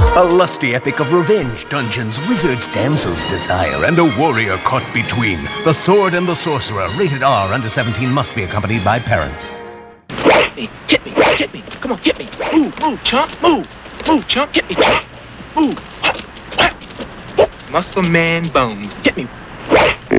A lusty epic of revenge, dungeons, wizards, damsels' desire, and a warrior caught between. The Sword and the Sorcerer, rated R, under 17, must be accompanied by parent. Hit me. Come on, hit me. Move, chump, move. Move, chump, hit me, chump. Move. Muscle man bones, hit me.